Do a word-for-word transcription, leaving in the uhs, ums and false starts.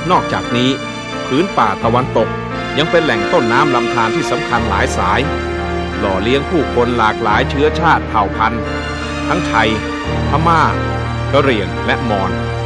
นอกจากนี้พื้นป่าตะวันตกยังเป็นแหล่งต้นน้ำลำธารที่สำคัญหลายสายหล่อเลี้ยงผู้คนหลากหลายเชื้อชาติเผ่าพันธุ์ทั้งไทยพม่ากะเหรี่ยงและมอญ